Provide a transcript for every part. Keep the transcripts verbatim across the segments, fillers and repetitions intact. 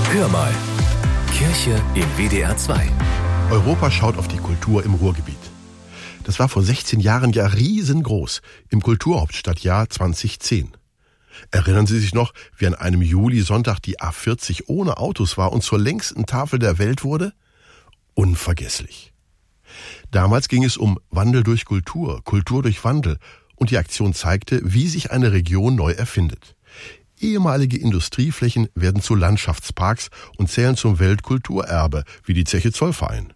Hör mal. Kirche im W D R zwei. Europa schaut auf die Kultur im Ruhrgebiet. Das war vor sechzehn Jahren ja riesengroß, im Kulturhauptstadtjahr zweitausendzehn. Erinnern Sie sich noch, wie an einem Juli-Sonntag die A vierzig ohne Autos war und zur längsten Tafel der Welt wurde? Unvergesslich. Damals ging es um Wandel durch Kultur, Kultur durch Wandel, und die Aktion zeigte, wie sich eine Region neu erfindet. Ehemalige Industrieflächen werden zu Landschaftsparks und zählen zum Weltkulturerbe, wie die Zeche Zollverein.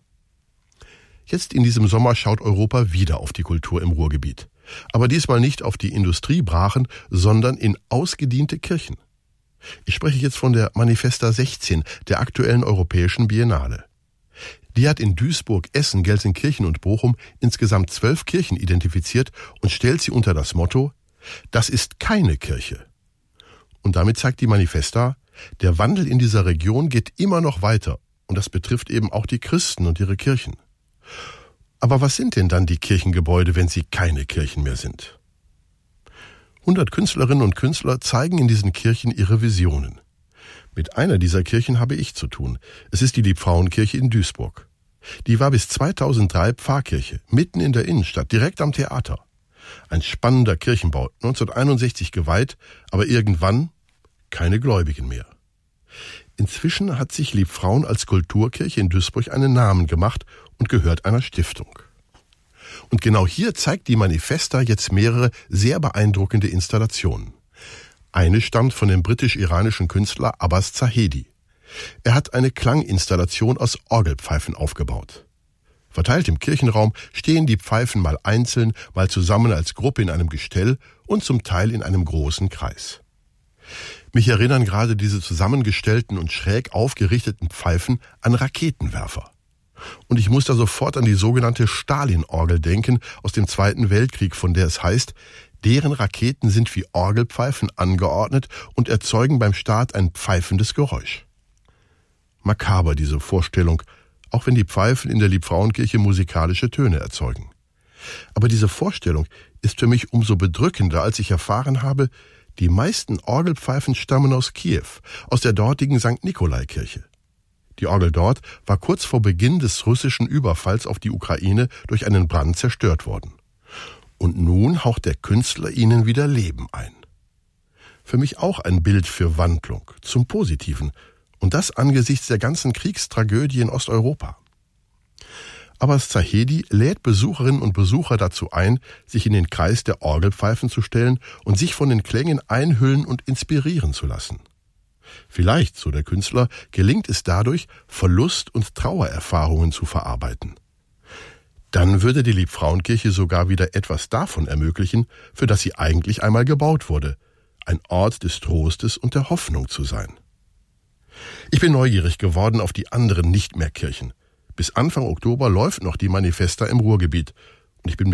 Jetzt in diesem Sommer schaut Europa wieder auf die Kultur im Ruhrgebiet. Aber diesmal nicht auf die Industriebrachen, sondern in ausgediente Kirchen. Ich spreche jetzt von der Manifesta sechzehn, der aktuellen Europäischen Biennale. Die hat in Duisburg, Essen, Gelsenkirchen und Bochum insgesamt zwölf Kirchen identifiziert und stellt sie unter das Motto: Das ist keine Kirche. Und damit zeigt die Manifesta, der Wandel in dieser Region geht immer noch weiter. Und das betrifft eben auch die Christen und ihre Kirchen. Aber was sind denn dann die Kirchengebäude, wenn sie keine Kirchen mehr sind? hundert Künstlerinnen und Künstler zeigen in diesen Kirchen ihre Visionen. Mit einer dieser Kirchen habe ich zu tun. Es ist die Liebfrauenkirche in Duisburg. Die war bis zweitausenddrei Pfarrkirche, mitten in der Innenstadt, direkt am Theater. Ein spannender Kirchenbau, neunzehnhunderteinundsechzig geweiht, aber irgendwann keine Gläubigen mehr. Inzwischen hat sich Liebfrauen als Kulturkirche in Duisburg einen Namen gemacht und gehört einer Stiftung. Und genau hier zeigt die Manifesta jetzt mehrere sehr beeindruckende Installationen. Eine stammt von dem britisch-iranischen Künstler Abbas Zahedi. Er hat eine Klanginstallation aus Orgelpfeifen aufgebaut. Verteilt im Kirchenraum stehen die Pfeifen mal einzeln, mal zusammen als Gruppe in einem Gestell und zum Teil in einem großen Kreis. Mich erinnern gerade diese zusammengestellten und schräg aufgerichteten Pfeifen an Raketenwerfer. Und ich muss da sofort an die sogenannte Stalin-Orgel denken aus dem Zweiten Weltkrieg, von der es heißt, deren Raketen sind wie Orgelpfeifen angeordnet und erzeugen beim Start ein pfeifendes Geräusch. Makaber diese Vorstellung, auch wenn die Pfeifen in der Liebfrauenkirche musikalische Töne erzeugen. Aber diese Vorstellung ist für mich umso bedrückender, als ich erfahren habe, die meisten Orgelpfeifen stammen aus Kiew, aus der dortigen Sankt Nikolai-Kirche. Die Orgel dort war kurz vor Beginn des russischen Überfalls auf die Ukraine durch einen Brand zerstört worden. Und nun haucht der Künstler ihnen wieder Leben ein. Für mich auch ein Bild für Wandlung, zum Positiven. Und das angesichts der ganzen Kriegstragödie in Osteuropa. Abbas Zahedi lädt Besucherinnen und Besucher dazu ein, sich in den Kreis der Orgelpfeifen zu stellen und sich von den Klängen einhüllen und inspirieren zu lassen. Vielleicht, so der Künstler, gelingt es dadurch, Verlust- und Trauererfahrungen zu verarbeiten. Dann würde die Liebfrauenkirche sogar wieder etwas davon ermöglichen, für das sie eigentlich einmal gebaut wurde, ein Ort des Trostes und der Hoffnung zu sein. Ich bin neugierig geworden auf die anderen Nicht-mehr-Kirchen. Bis Anfang Oktober läuft noch die Manifesta im Ruhrgebiet und ich bin